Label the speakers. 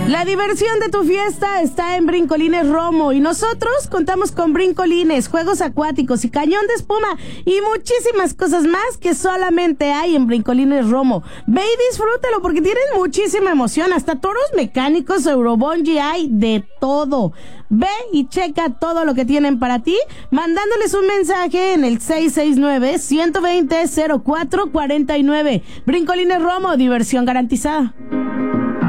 Speaker 1: La diversión de tu fiesta está en Brincolines Romo y nosotros contamos con brincolines, juegos acuáticos y cañón de espuma y muchísimas cosas más que solamente hay en Brincolines Romo. Ve y disfrútalo porque tienes muchísima emoción, hasta toros mecánicos, Eurobungee, hay de todo. Ve y checa todo lo que tienen para ti mandándoles un mensaje en el 669-120-0449. Brincolines Romo, diversión garantizada.